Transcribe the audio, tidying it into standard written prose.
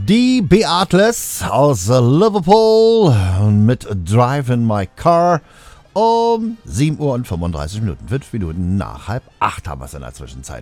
Die Beatles aus Liverpool mit Drive in My Car um 7 Uhr und 35 Minuten. 5 Minuten nach 7:30 haben wir es in der Zwischenzeit.